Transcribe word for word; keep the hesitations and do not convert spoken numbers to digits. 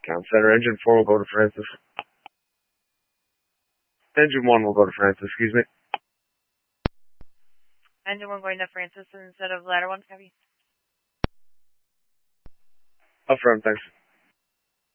Town Center. Engine four will go to Francis. Engine one will go to Francis, excuse me. Engine one going to Francis instead of ladder one, copy. Affirm, thanks.